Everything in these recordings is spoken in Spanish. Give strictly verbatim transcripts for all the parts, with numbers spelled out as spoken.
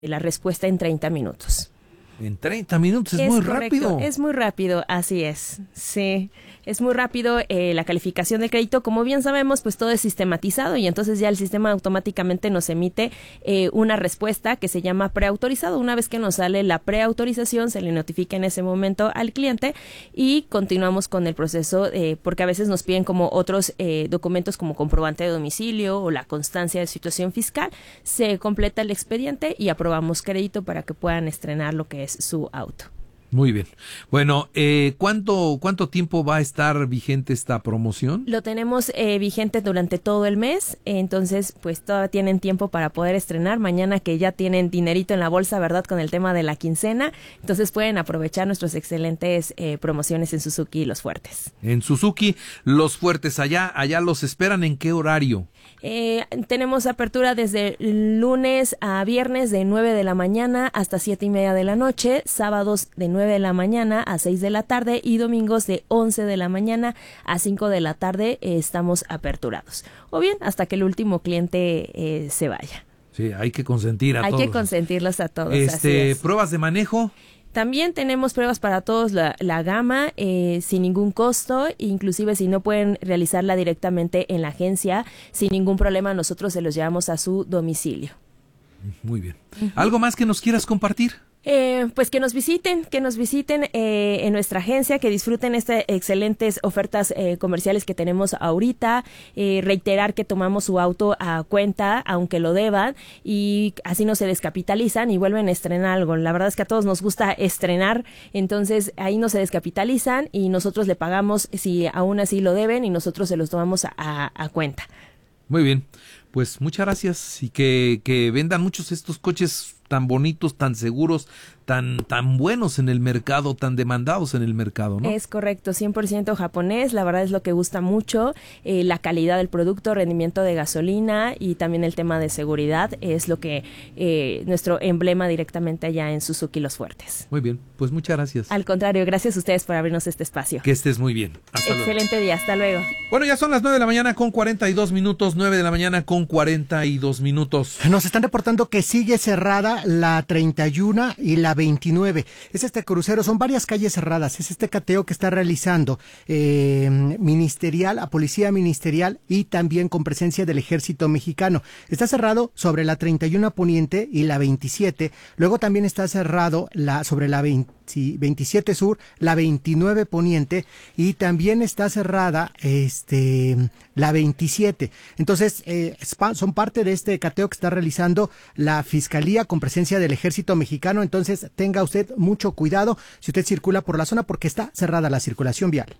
la respuesta en treinta minutos. En treinta minutos, es, es muy correcto, rápido. Es muy rápido, así es. Sí, es muy rápido eh, la calificación del crédito. Como bien sabemos, pues todo es sistematizado y entonces ya el sistema automáticamente nos emite eh, una respuesta que se llama preautorizado. Una vez que nos sale la preautorización, se le notifica en ese momento al cliente y continuamos con el proceso, eh, porque a veces nos piden como otros eh, documentos como comprobante de domicilio o la constancia de situación fiscal. Se completa el expediente y aprobamos crédito para que puedan estrenar lo que es su auto. Muy bien. Bueno, eh, ¿cuánto, ¿cuánto tiempo va a estar vigente esta promoción? Lo tenemos eh, vigente durante todo el mes, entonces pues todavía tienen tiempo para poder estrenar. Mañana que ya tienen dinerito en la bolsa, ¿verdad? Con el tema de la quincena, entonces pueden aprovechar nuestras excelentes eh, promociones en Suzuki Los Fuertes. En Suzuki Los Fuertes, allá, allá los esperan, ¿en qué horario? Eh, tenemos apertura desde lunes a viernes de nueve de la mañana hasta siete y media de la noche, sábados de nueve de la mañana a seis de la tarde y domingos de once de la mañana a cinco de la tarde eh, estamos aperturados. O bien hasta que el último cliente eh, se vaya. Sí, hay que consentir a hay todos. Hay que consentirlos a todos. Este, así es. ¿Pruebas de manejo? También tenemos pruebas para todos, la, la gama, eh, sin ningún costo, inclusive si no pueden realizarla directamente en la agencia, sin ningún problema nosotros se los llevamos a su domicilio. Muy bien. Uh-huh. ¿Algo más que nos quieras compartir? Eh, pues que nos visiten, que nos visiten eh, en nuestra agencia, que disfruten estas excelentes ofertas eh, comerciales que tenemos ahorita, eh, reiterar que tomamos su auto a cuenta, aunque lo deban, y así no se descapitalizan y vuelven a estrenar algo. La verdad es que a todos nos gusta estrenar, entonces ahí no se descapitalizan y nosotros le pagamos si aún así lo deben y nosotros se los tomamos a, a, a cuenta. Muy bien, pues muchas gracias y que, que vendan muchos estos coches tan bonitos, tan seguros, tan tan buenos en el mercado, tan demandados en el mercado, ¿no? Es correcto, cien por ciento japonés, la verdad es lo que gusta mucho, eh, la calidad del producto, rendimiento de gasolina y también el tema de seguridad es lo que eh, nuestro emblema directamente allá en Suzuki Los Fuertes. Muy bien, pues muchas gracias. Al contrario, gracias a ustedes por abrirnos este espacio. Que estés muy bien. Hasta Excelente luego. día, hasta luego. Bueno, ya son las nueve de la mañana con cuarenta y dos minutos, nueve de la mañana con cuarenta y dos minutos. Nos están reportando que sigue cerrada la treinta y uno y la veintinueve. Es este crucero, son varias calles cerradas, es este cateo que está realizando eh, ministerial, a policía ministerial y también con presencia del ejército mexicano. Está cerrado sobre la treinta y uno poniente y la veintisiete, luego también está cerrado la sobre la veinte, veintisiete sur, la veintinueve poniente y también está cerrada este la veintisiete. Entonces eh, son parte de este cateo que está realizando la Fiscalía con presencia del Ejército Mexicano. Entonces tenga usted mucho cuidado si usted circula por la zona porque está cerrada la circulación vial.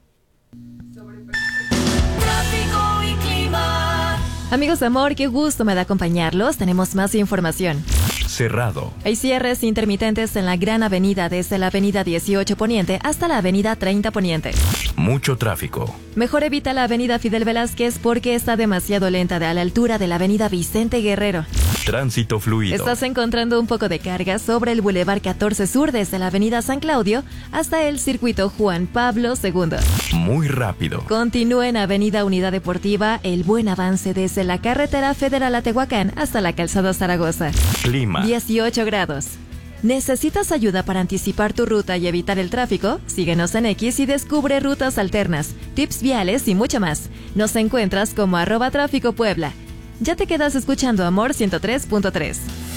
Amigos de Amor, qué gusto me da acompañarlos. Tenemos más información. Cerrado. Hay cierres intermitentes en la Gran Avenida desde la Avenida dieciocho Poniente hasta la Avenida treinta Poniente. Mucho tráfico. Mejor evita la Avenida Fidel Velázquez porque está demasiado lenta a la altura de la Avenida Vicente Guerrero. Tránsito fluido. Estás encontrando un poco de carga sobre el Boulevard catorce Sur desde la Avenida San Claudio hasta el Circuito Juan Pablo segundo. Muy rápido. Continúa en Avenida Unidad Deportiva el buen avance desde la Carretera Federal a Tehuacán hasta la Calzada Zaragoza. Clima. dieciocho grados. ¿Necesitas ayuda para anticipar tu ruta y evitar el tráfico? Síguenos en X y descubre rutas alternas, tips viales y mucho más. Nos encuentras como arroba tráfico Puebla. Ya te quedas escuchando Amor ciento tres punto tres.